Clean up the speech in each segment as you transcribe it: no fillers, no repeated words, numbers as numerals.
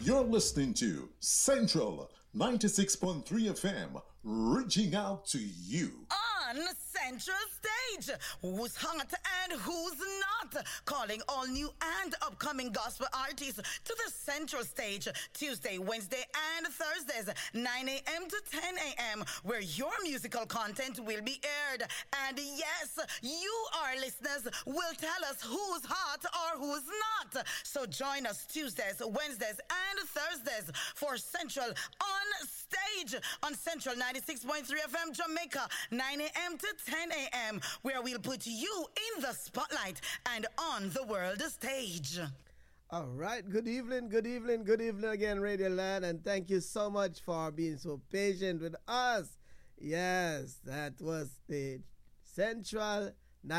You're listening to Central 96.3 FM, reaching out to you. On Central Stage, who's hot and who's not? Calling all new and upcoming gospel artists to the Central Stage, Tuesday, Wednesday, and Thursdays, 9 a.m. to 10 a.m., where your musical content will be aired. And yes, you, our listeners, will tell us who's hot or who's not. So join us Tuesdays, Wednesdays, and Thursdays for Central on Stage on Central 96.3 FM Jamaica, 9 a.m. to 10 a.m., where we'll put you in the spotlight and on the world stage. All right, good evening again, Radio Land, and thank you so much for being so patient with us. Yes, that was the Central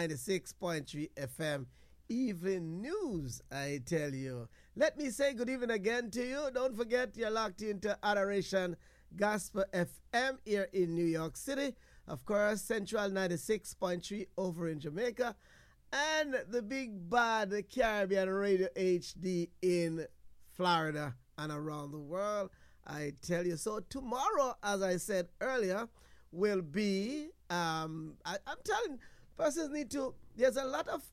96.3 FM Evening News, I tell you. Let me say good evening again to you. Don't forget, you're locked into Adoration Gospel FM here in New York City. Of course, Central 96.3 over in Jamaica. And the big bad Caribbean Radio HD in Florida and around the world. I tell you. So tomorrow, as I said earlier, will be, I'm telling persons need to, there's a lot of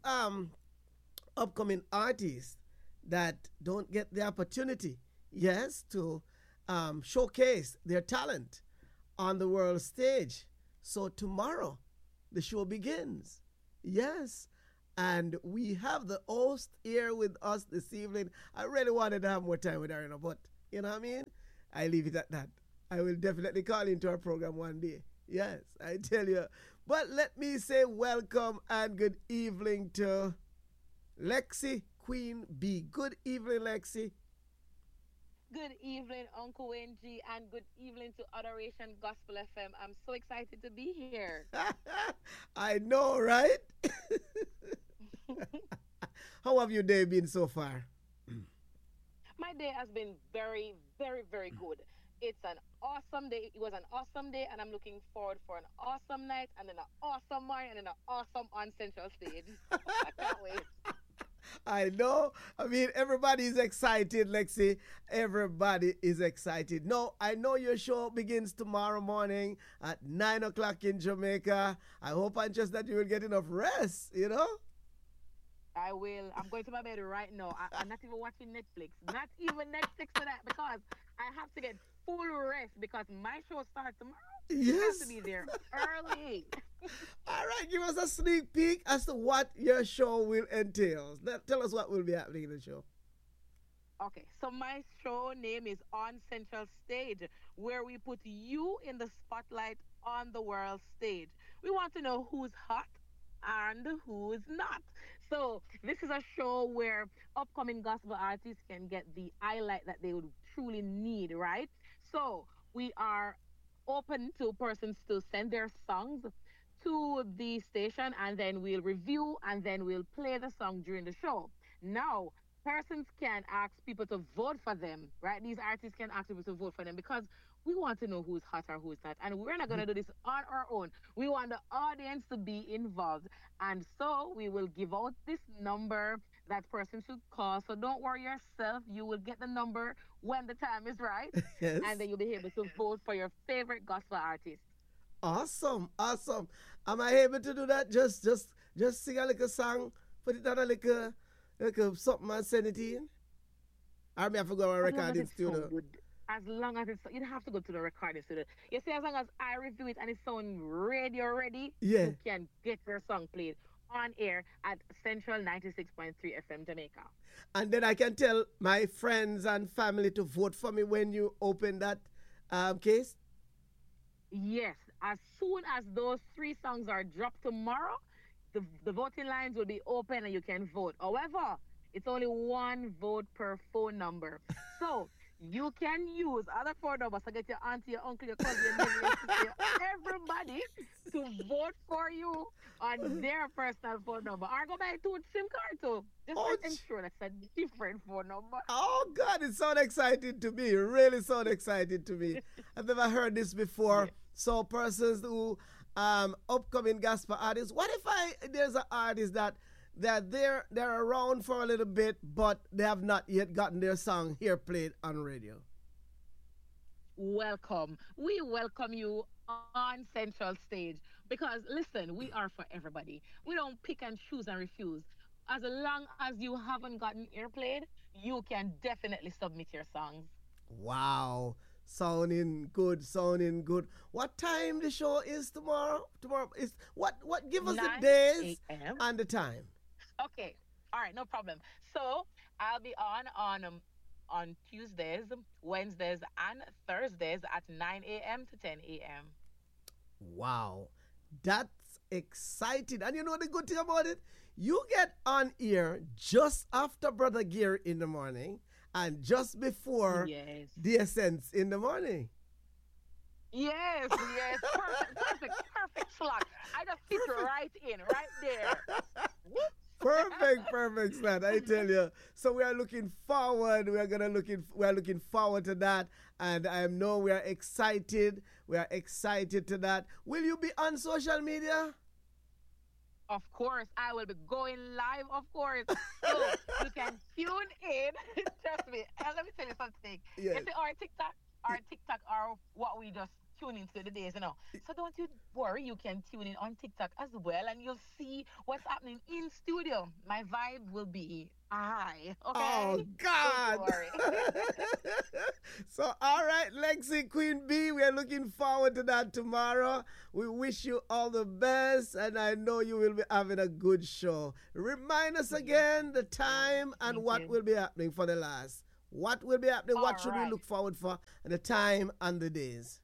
upcoming artists that don't get the opportunity, yes, to showcase their talent on the world stage. So tomorrow, the show begins. Yes. And we have the host here with us this evening. I really wanted to have more time with her, but you know what I mean? I leave it at that. I will definitely call into our program one day. Yes, I tell you. But let me say welcome and good evening to Lexi Queen B. Good evening, Lexi. Good evening, Uncle Wenji, and good evening to Adoration Gospel FM. I'm so excited to be here. I know, right? How have your day been so far? My day has been very, very, very good. It's an awesome day. It was an awesome day, and I'm looking forward for an awesome night, and then an awesome morning, and then an awesome on Central Stage. I can't wait. I know. I mean, everybody is excited, Lexi. Everybody is excited. No, I know your show begins tomorrow morning at 9 o'clock in Jamaica. I hope and just that you will get enough rest, you know? I will. I'm going to my bed right now. I'm not even watching Netflix. Not even Netflix for that, because I have to get full rest because my show starts tomorrow. Yes. You have to be there early. All right, give us a sneak peek as to what your show will entail. Tell us what will be happening in the show. Okay, so my show name is On Central Stage, where we put you in the spotlight on the world stage. We want to know who's hot and who's not. So this is a show where upcoming gospel artists can get the highlight that they would truly need, right? So we are open to persons to send their songs to the station, and then we'll review, and then we'll play the song during the show. Now, persons can ask people to vote for them, right? These artists can ask people to vote for them because we want to know who's hot or who's not. And we're not going to do this on our own. We want the audience to be involved. And so we will give out this number that person should call. So don't worry yourself. You will get the number when the time is right. Yes. And then you'll be able to vote for your favorite gospel artist. Awesome. Am I able to do that? Just sing a little song, put it on a little something and send it in? I may have to go to a recording studio. As long as it's, you don't have to go to the recording studio. You see, as long as I review it and it's sound radio ready, yeah, you can get your song played on air at Central 96.3 FM Jamaica. And then I can tell my friends and family to vote for me when you open that case? Yes. As soon as those 3 songs are dropped tomorrow, the voting lines will be open and you can vote. However, it's only 1 vote per phone number. So you can use other phone numbers to get your auntie, your uncle, your cousin, your nephew, your sister, everybody to vote for you on their personal phone number. Or go buy 2 SIM cards too. Just to ensure that's a different phone number. Oh, God, it sounds exciting to me. It really sounds exciting to me. I've never heard this before. Yeah. So persons who upcoming gospel artists, what if there's an artist that that they're around for a little bit, but they have not yet gotten their song here played on radio? Welcome. We welcome you on Central Stage because listen, we are for everybody. We don't pick and choose and refuse. As long as you haven't gotten airplayed, you can definitely submit your songs. Wow. Sounding good, sounding good. What time the show is tomorrow? Tomorrow is what give us the 9 days a.m. and the time. Okay. All right, no problem. So I'll be on Tuesdays, Wednesdays, and Thursdays at 9 a.m. to 10 a.m. Wow. That's exciting. And you know the good thing about it? You get on here just after Brother Gear in the morning and just before Yes. the Essence in the morning. Yes, yes. Perfect slot. I just fit right in, right there. Whoop. Perfect, Slat. I tell you. So we are looking forward. We are looking forward to that, and I know we are excited. We are excited to that. Will you be on social media? Of course, I will be going live, of course. So you can tune in. Trust me. And let me tell you something. Yes. You see, our TikTok are what we just tune into the days, So don't you worry, you can tune in on TikTok as well, and you'll see what's happening in studio. My vibe will be high. Okay. Oh God! Don't worry. So all right, Lexi Queen B, we are looking forward to that tomorrow. We wish you all the best, and I know you will be having a good show. Remind us again the time and Thank what you. will be happening for the last. What will be happening? What should we Alright. look forward for? And the time and the days.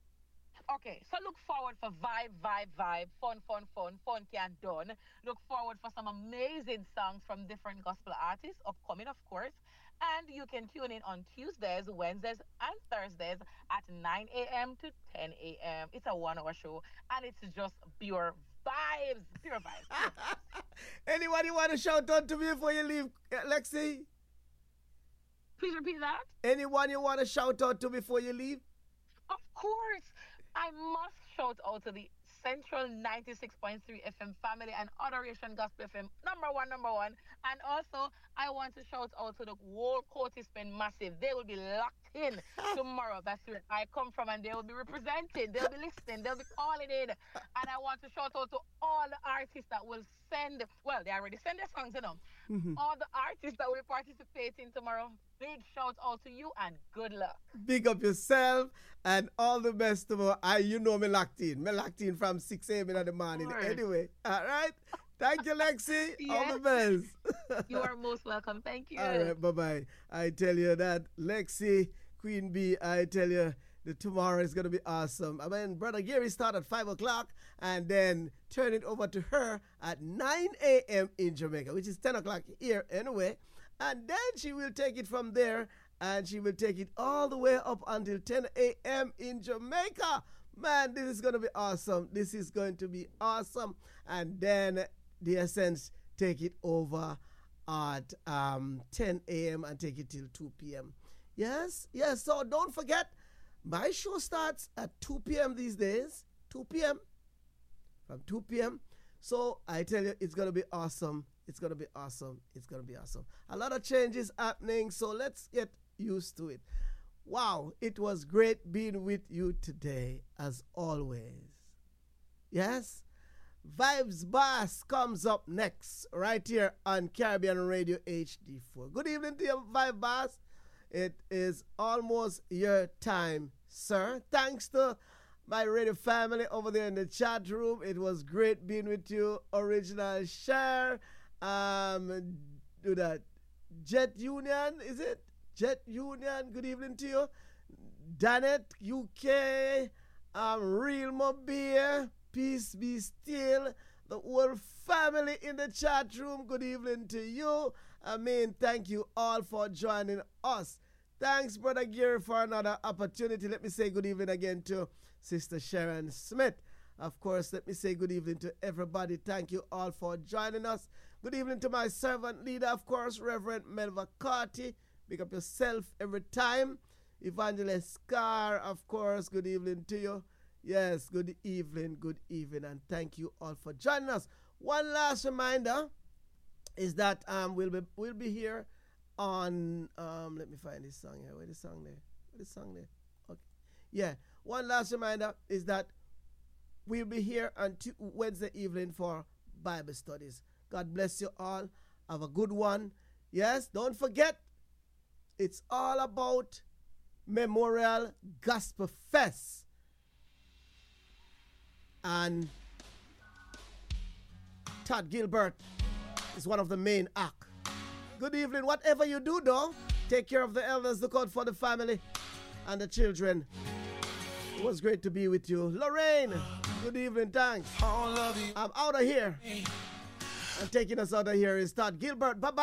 Okay, so look forward for vibe, fun can done. Look forward for some amazing songs from different gospel artists upcoming, of course. And you can tune in on Tuesdays, Wednesdays, and Thursdays at 9 a.m. to 10 a.m. It's a 1-hour show, and it's just pure vibes, pure vibes. Anyone you want to shout out to me before you leave, Lexi? Please repeat that. Anyone you want to shout out to before you leave? Of course, I must shout out to the Central 96.3 FM family and Adoration Gospel FM number one. And also, I want to shout out to the whole Coty Spin Massive. They will be locked in tomorrow. That's where I come from, and they will be represented. They'll be listening. They'll be calling in. And I want to shout out to all the artists that will send, well, they already send their songs, All the artists that will be participating tomorrow, big shout out to you and good luck. Big up yourself and all the best tomorrow. You know me locked in. Me locked in from 6 a.m. in the morning. Of course. Anyway, all right. Thank you, Lexi. All Yes. the best. You are most welcome. Thank you. All right, bye-bye. I tell you that Lexi, Queen B, I tell you the tomorrow is going to be awesome. I mean, Brother Gary start at 5 o'clock and then turn it over to her at 9 a.m. in Jamaica, which is 10 o'clock here anyway. And then she will take it from there, and she will take it all the way up until 10 a.m. in Jamaica. Man, this is going to be awesome. This is going to be awesome. And then the Essence take it over at 10 a.m. and take it till 2 p.m. Yes. So don't forget, my show starts at 2 p.m. these days. 2 p.m. From 2 p.m. So I tell you, it's going to be awesome. It's going to be awesome. It's going to be awesome. A lot of changes happening, so let's get used to it. Wow, it was great being with you today, as always. Yes? Vibes Boss comes up next, right here on Caribbean Radio HD4. Good evening to you, Vibe Boss. It is almost your time, sir. Thanks to my radio family over there in the chat room. It was great being with you. Original Share. Do that. Jet Union, is it? Jet Union, good evening to you. Danet, UK. Real Mobile. Peace be still. The whole family in the chat room, good evening to you. Thank you all for joining us. Thanks, Brother Gary, for another opportunity. Let me say good evening again to Sister Sharon Smith. Of course, let me say good evening to everybody. Thank you all for joining us. Good evening to my servant leader, of course, Reverend Melva Carty. Pick up yourself every time. Evangelist Scar, of course, good evening to you. Yes, good evening, and thank you all for joining us. One last reminder, is that we'll be here on let me find this song here. Where's the song there? Okay. Yeah. One last reminder is that we'll be here on Wednesday evening for Bible studies. God bless you all. Have a good one. Yes, don't forget, it's all about Memorial Gospel Fest. And Todd Gilbert is one of the main acts. Good evening. Whatever you do, though, take care of the elders, look out for the family and the children. It was great to be with you. Lorraine, good evening. Thanks. I'm out of here. And taking us out of here is Todd Gilbert. Bye-bye.